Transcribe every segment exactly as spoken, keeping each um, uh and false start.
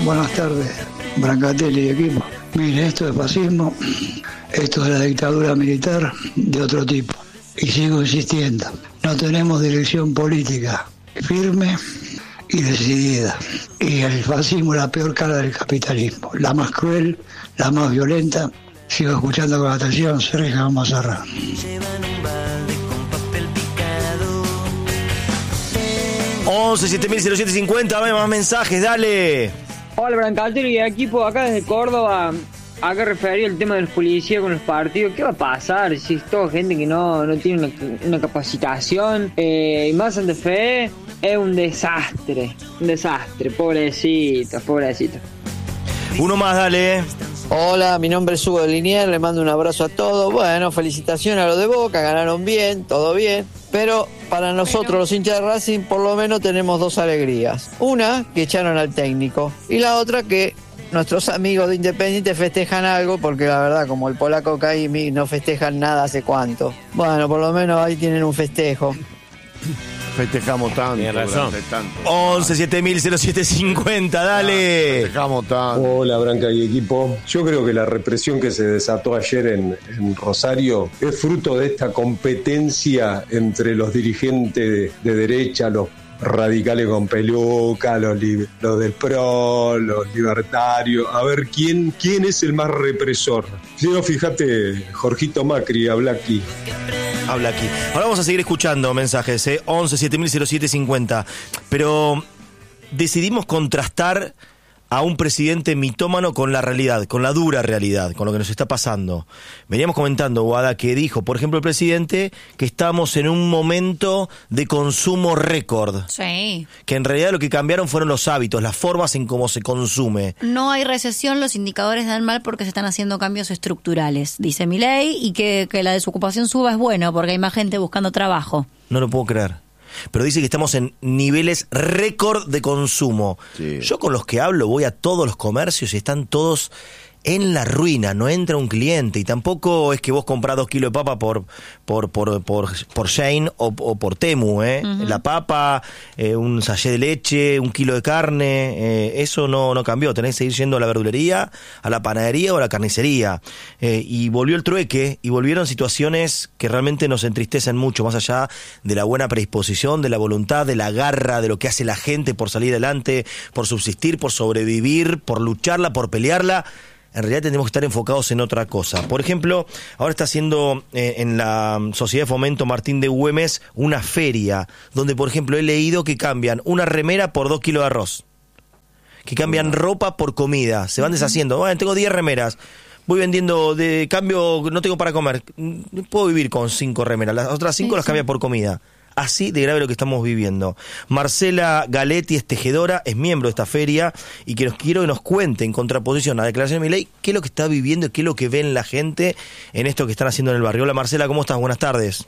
Buenas tardes, Brancatelli y equipo. Mire, esto es fascismo, esto es la dictadura militar de otro tipo. Y sigo insistiendo, no tenemos dirección política firme y decidida. Y el fascismo es la peor cara del capitalismo, la más cruel, la más violenta. Sigo escuchando con atención, Sergio Mazarra. once siete mil cero siete cincuenta, más mensajes, dale. Hola, Brancatelli y equipo, acá desde Córdoba. Acá refería el tema de los policías con los partidos. ¿Qué va a pasar si es toda gente que no, no tiene una, una capacitación? Eh, y más Santa Fe es un desastre. Un desastre, pobrecitos, pobrecitos. Uno más, dale. Hola, mi nombre es Hugo de Liniers, le mando un abrazo a todos. Bueno, felicitaciones a los de Boca, ganaron bien, todo bien. Pero para nosotros, los hinchas de Racing, por lo menos tenemos dos alegrías. Una, que echaron al técnico. Y la otra, que nuestros amigos de Independiente festejan algo, porque la verdad, como el polaco Caimi, no festejan nada hace cuánto. Bueno, por lo menos ahí tienen un festejo. Festejamos tanto. Tienes razón. once siete mil cero siete cincuenta, dale. Festejamos tanto. Hola, Branca y equipo. Yo creo que la represión que se desató ayer en, en Rosario es fruto de esta competencia entre los dirigentes de, de derecha, los radicales con peluca, los, li, los del P R O, los libertarios, a ver quién, quién es el más represor. Si no, fíjate, Jorgito Macri habla aquí. Habla aquí. Ahora vamos a seguir escuchando mensajes, ¿eh? once siete mil cero siete cincuenta. Pero decidimos contrastar a un presidente mitómano con la realidad, con la dura realidad, con lo que nos está pasando. Veníamos comentando, Guada, que dijo, por ejemplo, el presidente, que estamos en un momento de consumo récord. Sí. Que en realidad lo que cambiaron fueron los hábitos, las formas en cómo se consume. No hay recesión, los indicadores dan mal porque se están haciendo cambios estructurales, dice Milei, y que, que la desocupación suba es bueno porque hay más gente buscando trabajo. No lo puedo creer. Pero dice que estamos en niveles récord de consumo. Sí. Yo con los que hablo voy a todos los comercios y están todos en la ruina, no entra un cliente. Y tampoco es que vos comprás dos kilos de papa por por por por, por Shein o, o por Temu, ¿eh? Uh-huh. La papa, eh, un sachet de leche, un kilo de carne, eh, eso no, no cambió. Tenés que seguir yendo a la verdulería, a la panadería o a la carnicería. Eh, y volvió el trueque y volvieron situaciones que realmente nos entristecen mucho, más allá de la buena predisposición, de la voluntad, de la garra, de lo que hace la gente por salir adelante, por subsistir, por sobrevivir, por lucharla, por pelearla. En realidad tenemos que estar enfocados en otra cosa. Por ejemplo, ahora está haciendo eh, en la Sociedad de Fomento Martín de Güemes una feria, donde, por ejemplo, he leído que cambian una remera por dos kilos de arroz, que cambian ropa por comida, se van deshaciendo. Bueno, tengo diez remeras, voy vendiendo de cambio, no tengo para comer, puedo vivir con cinco remeras, las otras cinco sí, las sí. cambia por comida. Así de grave lo que estamos viviendo. Marcela Galetti es tejedora, es miembro de esta feria y que nos quiero que nos cuente en contraposición a la declaración de Milei qué es lo que está viviendo y qué es lo que ven la gente en esto que están haciendo en el barrio. Hola Marcela, ¿cómo estás? Buenas tardes.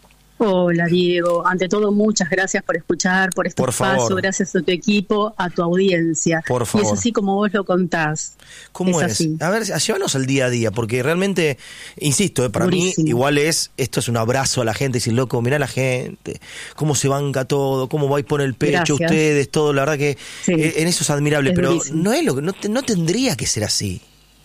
Hola Diego, ante todo muchas gracias por escuchar, por este por espacio, favor. Gracias a tu equipo, a tu audiencia. Por favor. Y es así como vos lo contás. ¿Cómo es? es? Así. A ver, llévanos al día a día, porque realmente, insisto, eh, para Durísimo. mí igual es, esto es un abrazo a la gente, decir, loco, mirá la gente, cómo se banca todo, cómo va y pone el pecho Gracias. ustedes, todo, la verdad que sí. eh, en eso es admirable, es pero durísimo. no es lo que, no, no tendría que ser así.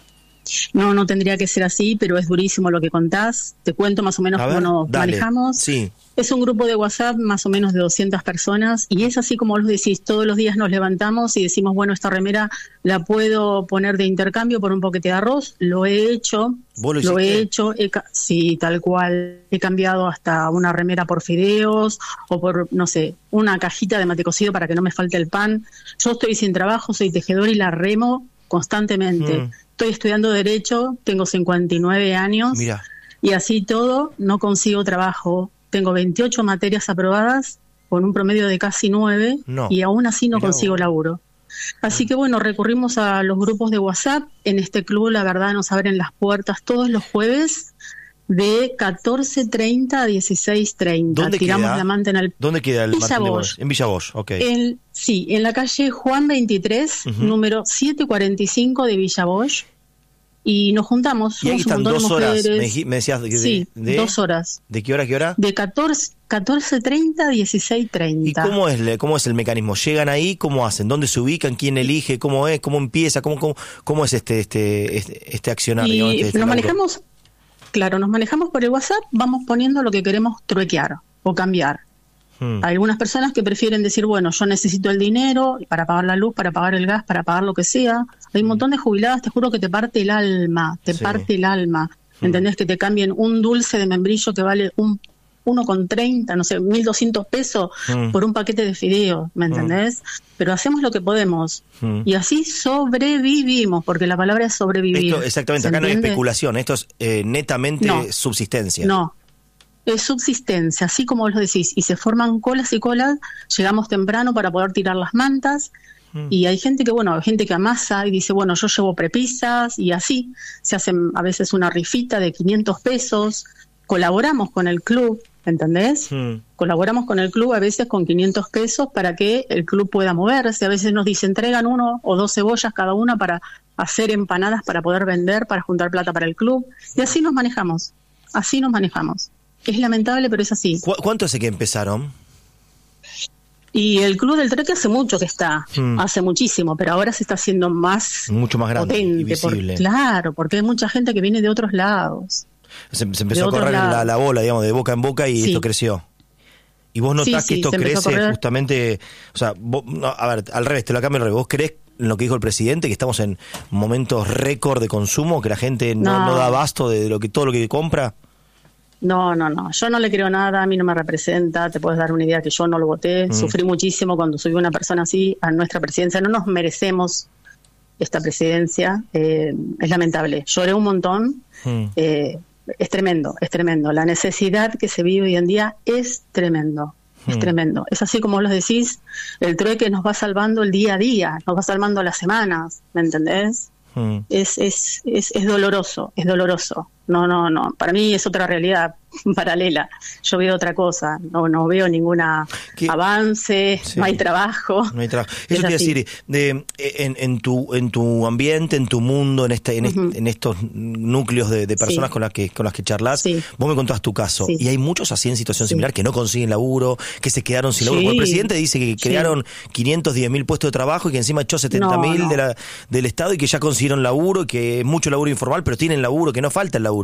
No, no tendría que ser así, pero es durísimo lo que contás. Te cuento más o menos A ver, cómo nos dale. manejamos. Sí. Es un grupo de WhatsApp más o menos de doscientas personas y es así como los decís, todos los días nos levantamos y decimos, bueno, esta remera la puedo poner de intercambio por un paquete de arroz. Lo he hecho, ¿Vos lo, lo he hiciste? hecho, he, sí, tal cual. He cambiado hasta una remera por fideos o por, no sé, una cajita de mate cocido para que no me falte el pan. Yo estoy sin trabajo, soy tejedor y la remo constantemente. Mm. Estoy estudiando Derecho, tengo cincuenta y nueve años. Mirá. Y así todo no consigo trabajo. Tengo veintiocho materias aprobadas con un promedio de casi nueve no. y aún así no Mirá consigo vos. laburo. Así que bueno, recurrimos a los grupos de WhatsApp. En este club la verdad nos abren las puertas todos los jueves de catorce treinta a dieciséis treinta. ¿Dónde Tiramos queda? la manta en el... ¿Dónde queda el Villa Martín de Bosch. Güemes? En Villa Bosch, ok. El, sí, en la calle Juan veintitrés, uh-huh. número setecientos cuarenta y cinco de Villa Bosch. y nos juntamos. Y ahí están dos horas, me, me decías. De, sí, de, dos horas. ¿De qué hora a qué hora? De catorce treinta a dieciséis treinta. ¿Y cómo es, cómo es el mecanismo? ¿Llegan ahí? ¿Cómo hacen? ¿Dónde se ubican? ¿Quién elige? ¿Cómo es? ¿Cómo empieza? ¿Cómo, cómo, cómo es este, este, este, este accionar? Y digamos, este, este nos laburo? manejamos, claro, nos manejamos por el WhatsApp, vamos poniendo lo que queremos truequear o cambiar. Hmm. Hay algunas personas que prefieren decir, bueno, yo necesito el dinero para pagar la luz, para pagar el gas, para pagar lo que sea. Hay un montón de jubiladas, te juro que te parte el alma, te sí. parte el alma. Hmm. ¿Entendés? Que te cambien un dulce de membrillo que vale un uno con treinta, no sé, mil doscientos pesos hmm. por un paquete de fideos, ¿me entendés? Hmm. Pero hacemos lo que podemos. Hmm. Y así sobrevivimos, porque la palabra es sobrevivir. Esto, exactamente, acá entiende? No hay especulación, esto es eh, netamente no. subsistencia. No. Es subsistencia, así como lo decís, y se forman colas y colas, llegamos temprano para poder tirar las mantas, mm. y hay gente que, bueno, hay gente que amasa y dice, bueno, yo llevo prepisas, y así, se hacen a veces una rifita de quinientos pesos, colaboramos con el club, ¿entendés? Mm. Colaboramos con el club a veces con quinientos pesos para que el club pueda moverse, a veces nos dicen, entregan uno o dos cebollas cada una para hacer empanadas, para poder vender, para juntar plata para el club, y así nos manejamos, así nos manejamos. Es lamentable, pero es así. ¿Cu- ¿Cuánto hace que empezaron? Y el Club del Trueque hace mucho que está, hmm. hace muchísimo, pero ahora se está haciendo más mucho más grande potente, y visible. Por, claro, porque hay mucha gente que viene de otros lados. Se, se empezó a correr la, la bola, digamos, de boca en boca y sí. esto creció. ¿Y vos notás sí, que esto sí, crece justamente? O sea, vos, no, a ver, al revés, te lo cambio al revés. ¿Vos crees en lo que dijo el presidente, que estamos en momentos récord de consumo, que la gente no, no. no da abasto de lo que todo lo que compra? No, no, no, yo no le creo nada, a mí no me representa, te puedes dar una idea que yo no lo voté, mm. sufrí muchísimo cuando subí una persona así a nuestra presidencia, no nos merecemos esta presidencia, eh, es lamentable, lloré un montón, mm. eh, es tremendo, es tremendo, la necesidad que se vive hoy en día es tremendo, mm. es tremendo, es así como los decís, el trueque nos va salvando el día a día, nos va salvando las semanas, ¿me entendés? Mm. Es, es, es, es doloroso, es doloroso. No, no, no. Para mí es otra realidad paralela. Yo veo otra cosa. No, no veo ninguna ¿Qué? avance. Sí. No hay trabajo. No hay trabajo. Eso quiere decir, de, en, en tu, en tu ambiente, en tu mundo, en este, en, uh-huh. est, en estos núcleos de, de personas sí. con las que, con las que charlas, sí. vos me contás tu caso. Sí. Y hay muchos así en situación sí. similar que no consiguen laburo, que se quedaron sin laburo. Sí. El presidente dice que crearon sí. quinientos diez mil puestos de trabajo y que encima echó setenta mil no, no. de la, del Estado y que ya consiguieron laburo, y que es mucho laburo informal, pero tienen laburo, que no falta el laburo.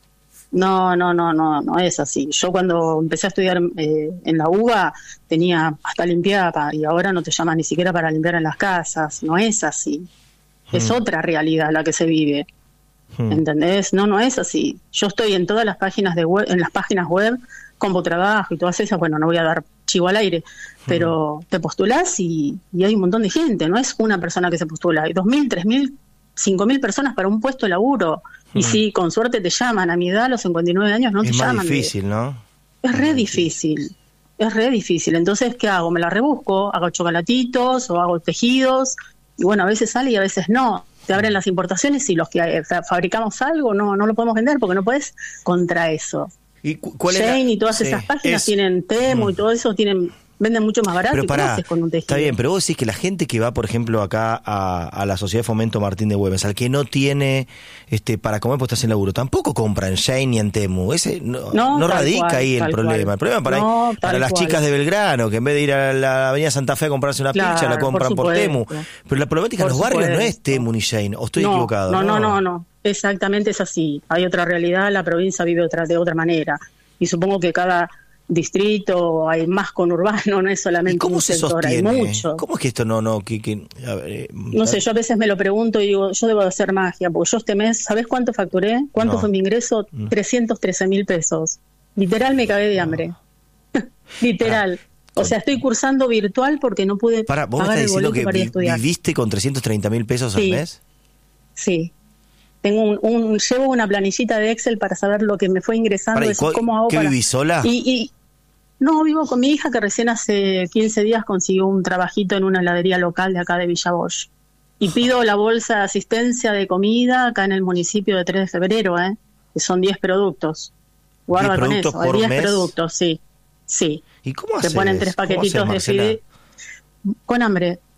No, no, no, no, no es así. Yo cuando empecé a estudiar eh, en la U B A tenía hasta limpiada y ahora no te llaman ni siquiera para limpiar en las casas. No es así. Hmm. Es otra realidad la que se vive. Hmm. ¿Entendés? No, no es así. Yo estoy en todas las páginas de web, en las páginas web, Computrabajo y todas esas. Bueno, no voy a dar chivo al aire, pero hmm. te postulás y, y hay un montón de gente. No es una persona que se postula. Hay dos mil, tres mil, cinco mil personas para un puesto de laburo. Y si con suerte te llaman, a mi edad, a los cincuenta y nueve años, no es te llaman. Es más difícil, ¿no? Es re difícil, es re difícil. Entonces, ¿qué hago? Me la rebusco, hago chocolatitos o hago tejidos, y bueno, a veces sale y a veces no. Te abren las importaciones y los que eh, fabricamos algo no no lo podemos vender porque no puedes contra eso. ¿Y cu- cuál Shane era? y todas sí, esas páginas es... tienen Temu mm. y todo eso, tienen... venden mucho más barato. Pero pará, con un está bien, pero vos decís que la gente que va, por ejemplo, acá a, a la Sociedad de Fomento Martín de Güemes, al que no tiene este para comer pues estás en laburo, tampoco compra en Shane ni en Temu. Ese no, no, no radica cual, ahí el problema. Cual. El problema para, no, ahí, para las cual. chicas de Belgrano, que en vez de ir a la Avenida Santa Fe a comprarse una claro, pizza, la compran por, por Temu. Pero la problemática por en los supuesto. barrios no es Temu ni Shane, o estoy no, equivocado. No, no, no, no, no. Exactamente es así. Hay otra realidad, la provincia vive otra de otra manera. Y supongo que cada distrito hay más conurbano, no es solamente cómo un se sector, sostiene? Hay mucho. ¿Cómo es que esto no, no, que, que a ver, eh, no sé, yo a veces me lo pregunto y digo, yo debo de hacer magia, porque yo este mes, ¿sabés cuánto facturé? ¿Cuánto no. fue mi ingreso? Mm. trescientos trece mil pesos. Literal me cagué de hambre. No. Literal. Ah. O sea, estoy cursando virtual porque no pude Pará, ¿vos pagar me el estás diciendo boleto que para ir a estudiar. ¿Viviste con trescientos treinta mil pesos sí. al mes? Sí. Tengo un, un, llevo una planillita de Excel para saber lo que me fue ingresando. Pará, decir, ¿cómo hago ¿Qué para... vivís sola? Y, y no, vivo con mi hija que recién hace quince días consiguió un trabajito en una heladería local de acá de Villa Bosch. Y pido la bolsa de asistencia de comida acá en el municipio de tres de febrero, ¿eh? Que son diez productos. Guarda con eso, hay diez productos, sí. Sí. ¿Y cómo haces? Te ponen tres paquetitos de fideo. Con hambre.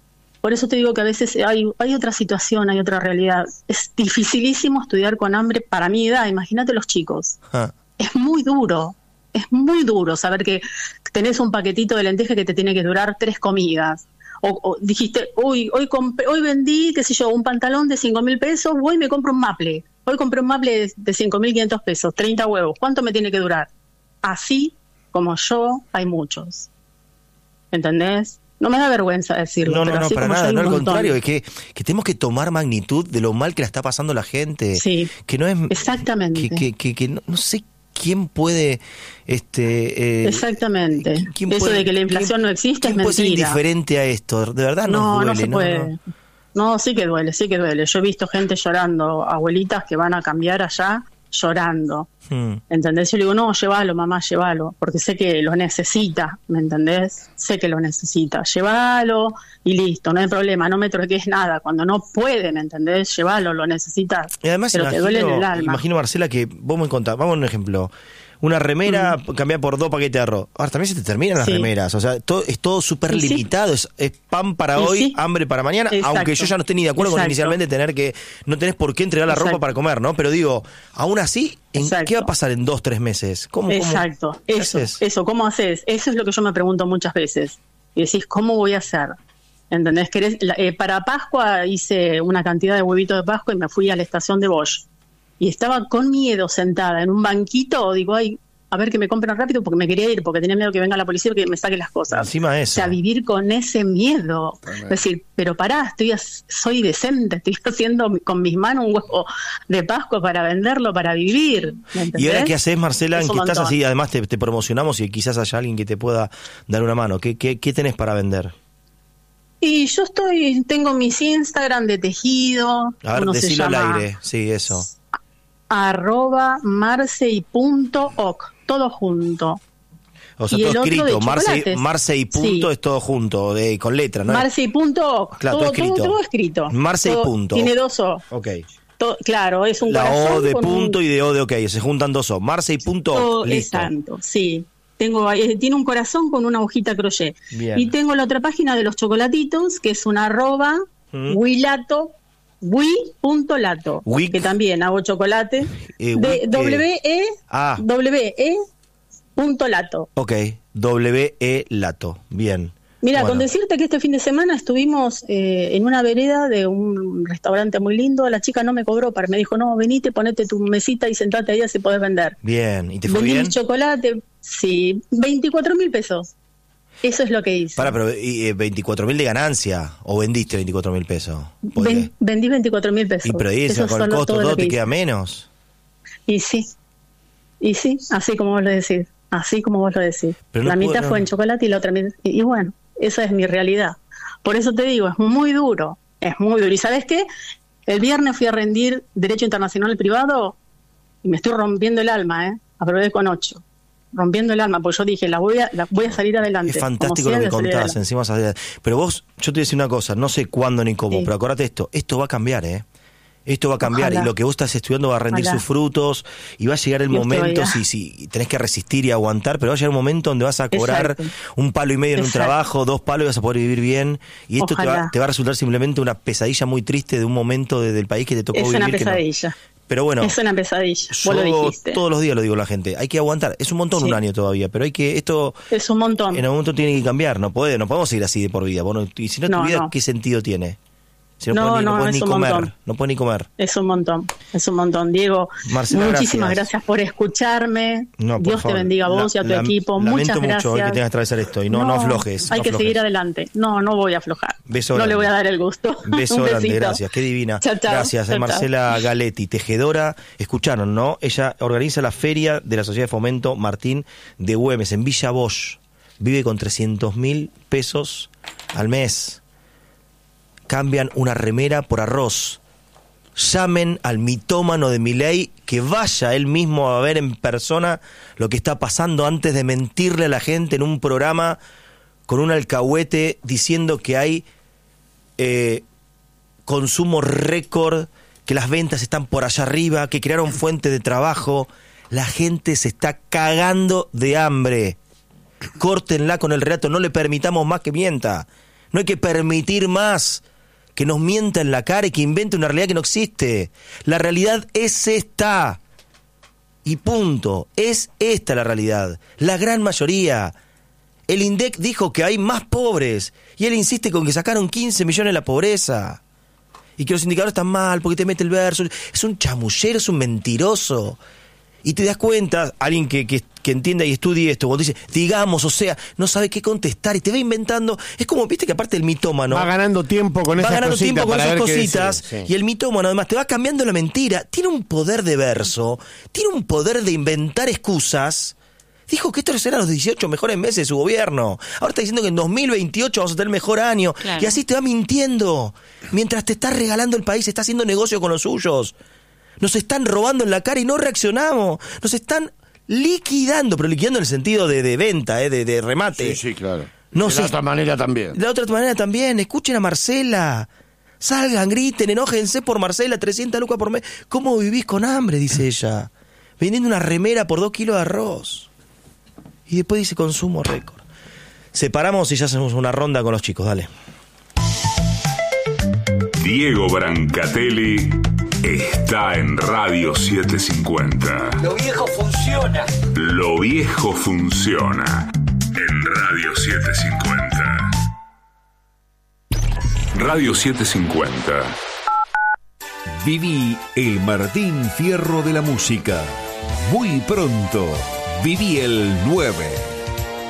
Por eso te digo que a veces hay, hay otra situación, hay otra realidad. Es dificilísimo estudiar con hambre para mi edad, imagínate los chicos. Ah. Es muy duro, es muy duro saber que tenés un paquetito de lentejas que te tiene que durar tres comidas. O, o dijiste, uy, hoy compré, hoy vendí, qué sé yo, un pantalón de cinco mil pesos, voy y me compro un maple. Hoy compré un maple de, de cinco mil quinientos pesos, treinta huevos. ¿Cuánto me tiene que durar? Así como yo, hay muchos. ¿Entendés? No me da vergüenza decirlo. No, no, pero no, así para como nada, no, al montón. contrario, es que, que tenemos que tomar magnitud de lo mal que la está pasando la gente. Sí, que no es, exactamente. Que, que, que, que no, no sé quién puede... este eh, Exactamente. ¿quién Eso puede, de que la inflación quién, no existe es ¿quién puede mentira. ser indiferente a esto? De verdad nos no, duele. No, se puede. No, no. no, sí que duele, sí que duele. Yo he visto gente llorando, abuelitas que van a cambiar allá llorando. Hmm. ¿Entendés? Yo le digo, no, llévalo, mamá, llévalo, porque sé que lo necesita, ¿me entendés? Sé que lo necesita. Llévalo y listo, no hay problema, no me troquees nada. Cuando no puede, ¿me entendés? Llévalo, lo necesitas. Y además, pero imagino, te duele en el alma. Imagino, Marcela, que vos me contás, vamos a un ejemplo. Una remera mm. cambiar por dos paquetes de arroz. Ahora también se te terminan las sí. remeras. O sea, todo, es todo súper limitado. Sí. Es, es pan para hoy, sí. hambre para mañana. Exacto. Aunque yo ya no esté ni de acuerdo Exacto. con inicialmente tener que... No tenés por qué entregar la Exacto. ropa para comer, ¿no? Pero digo, aún así, ¿en ¿qué va a pasar en dos, tres meses? ¿Cómo, Exacto. ¿cómo, eso, eso, ¿cómo haces? Eso es lo que yo me pregunto muchas veces. Y decís, ¿cómo voy a hacer? ¿Entendés? ¿Querés? Eh, para Pascua hice una cantidad de huevitos de Pascua y me fui a la estación de Bosch. Y estaba con miedo sentada en un banquito. Digo, ay... a ver que me compren rápido porque me quería ir, porque tenía miedo que venga la policía y que me saque las cosas. Encima de eso. O sea, vivir con ese miedo. Es decir, pero pará, estoy soy decente, estoy haciendo con mis manos un huevo de Pascua para venderlo, para vivir. ¿Y ahora qué haces, Marcela? ¿En qué estás así? Además te, te promocionamos y quizás haya alguien que te pueda dar una mano. ¿Qué, qué, qué tenés para vender? Y yo estoy, tengo mis Instagram de tejido. A ver, decilo al aire. Sí, eso. Arroba marcey punto oc. Todo junto. O sea, y todo escrito. Marcey, Marcey punto sí. es todo junto, de, con letra, ¿no? Marcey punto oc. Claro, todo, todo escrito. Todo, todo escrito. Marcey todo, punto. Tiene dos O. Ok. Todo, claro, es un La corazón. O de con punto un... y de O de ok. Se juntan dos O. Marcey punto oc. Listo. Exacto, sí. Tengo, eh, tiene un corazón con una hojita crochet. Bien. Y tengo la otra página de los chocolatitos, que es una arroba, ¿Mm? Wilato. Wi.lato, Wic. que también hago chocolate. Eh, de W E ah. W E punto lato. Ok, W E Lato. Bien. Mira, bueno. con decirte que este fin de semana estuvimos eh, en una vereda de un restaurante muy lindo. La chica no me cobró, para me dijo, no, venite, ponete tu mesita y sentate ahí, así podés vender. Bien, ¿y te fue Vendí bien? Mi chocolate, sí, veinticuatro mil pesos. Eso es lo que hice. Para, pero ¿y, eh, veinticuatro mil de ganancia? ¿O vendiste veinticuatro mil pesos? Ven, vendí veinticuatro mil pesos. Y pero ahí eso con el costo todo, todo te queda menos. Y sí, y sí, así como vos lo decís, así como vos lo decís. No la mitad puedo, fue no. en chocolate y la otra mitad, y, y bueno, esa es mi realidad. Por eso te digo, es muy duro, es muy duro. ¿Y sabes qué? El viernes fui a rendir Derecho Internacional Privado y me estoy rompiendo el alma, ¿eh? Aprobé con ocho. Rompiendo el alma, porque yo dije, la voy a, la voy a salir adelante. Es fantástico lo que contás, encima salir. Pero vos, yo te voy a decir una cosa, no sé cuándo ni cómo, sí. pero acordate esto, esto va a cambiar, ¿eh? Esto va a cambiar. Ojalá. Y lo que vos estás estudiando va a rendir Ojalá. sus frutos y va a llegar el Dios momento, si, si tenés que resistir y aguantar, pero va a llegar un momento donde vas a cobrar Exacto. un palo y medio en Exacto. un trabajo, dos palos y vas a poder vivir bien. Y esto te va, te va a resultar simplemente una pesadilla muy triste de un momento de, del país que te tocó es vivir. Es una pesadilla. Que no. Pero bueno, es una pesadilla, yo vos lo dijiste. Todos los días lo digo a la gente, hay que aguantar, es un montón sí. un año todavía, pero hay que, esto es un montón. En algún momento tiene que cambiar, no puede, no podemos seguir así de por vida, bueno, y si no, no tu vida, no. ¿qué sentido tiene? Si no, no, puedes ni, no, no puedes es ni un comer, montón. no puedes ni comer. Es un montón, es un montón. Diego, Marcela, muchísimas gracias. gracias por escucharme. No, por Dios favor. te bendiga a vos la, y a tu la, equipo. Muchas lamento gracias. mucho que tengas que atravesar esto y no, no, no aflojes. Hay no que aflojes. seguir adelante. No, no voy a aflojar. Beso no grande. le voy a dar el gusto. Beso grande, gracias. Qué divina. Chao, chao. Gracias, chao, Marcela chao. Galetti, tejedora. Escucharon, ¿no? Ella organiza la feria de la Sociedad de Fomento Martín de Güemes en Villa Bosch. Vive con trescientos mil pesos al mes. Cambian una remera por arroz. Llamen al mitómano de Milei que vaya él mismo a ver en persona lo que está pasando antes de mentirle a la gente en un programa con un alcahuete diciendo que hay eh, consumo récord, que las ventas están por allá arriba, que crearon fuentes de trabajo. La gente se está cagando de hambre. Córtenla con el relato, no le permitamos más que mienta. No hay que permitir más que nos mienta en la cara y que invente una realidad que no existe. La realidad es esta. Y punto. Es esta la realidad. La gran mayoría. El INDEC dijo que hay más pobres. Y él insiste con que sacaron quince millones de la pobreza. Y que los indicadores están mal porque te mete el verso. Es un chamullero, es un mentiroso. Y te das cuenta, alguien que, que, que entienda y estudie esto, cuando dice, digamos, o sea, no sabe qué contestar y te va inventando. Es como, viste que aparte el mitómano va ganando tiempo con esas va ganando cositas tiempo con esas cositas. Sí. Y el mitómano además te va cambiando la mentira. Tiene un poder de verso, tiene un poder de inventar excusas. Dijo que estos eran los dieciocho mejores meses de su gobierno. Ahora está diciendo que en dos mil veintiocho vamos a tener el mejor año. Claro. Y así te va mintiendo. Mientras te está regalando el país, está haciendo negocio con los suyos. Nos están robando en la cara y no reaccionamos. Nos están liquidando, pero liquidando en el sentido de, de venta, eh, de, de remate. Sí, sí, claro. No de sé, la otra manera también. De la otra manera también. Escuchen a Marcela. Salgan, griten, enójense por Marcela, trescientas lucas por mes. ¿Cómo vivís con hambre? Dice ella. Vendiendo una remera por dos kilos de arroz. Y después dice consumo récord. Separamos y ya hacemos una ronda con los chicos, dale. Diego Brancatelli está en Radio setecientos cincuenta. Lo viejo funciona. Lo viejo funciona en Radio setecientos cincuenta. Radio setecientos cincuenta. Viví el Martín Fierro de la música. Muy pronto, viví el nueve.